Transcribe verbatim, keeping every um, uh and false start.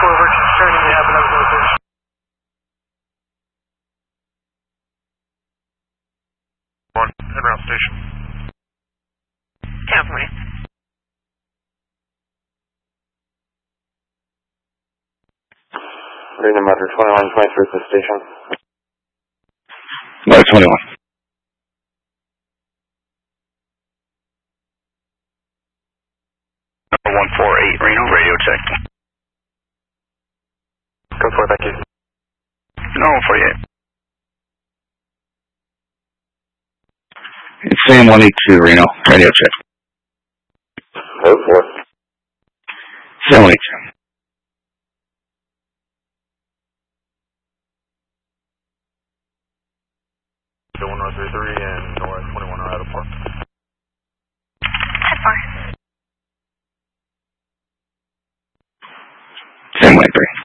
four, we're turning you up another location. One, en route station. California. Reading matter twenty-one twenty-three to the station. Matter twenty-one. one four eight, Reno, radio check. Go for it, thank you. No, one forty-eight. It's Sam one eighty-two, Reno, radio check. Go for it. Sam one eighty-two. one oh three three and North twenty-one Idle Park. ten four. Sam one eighty-three.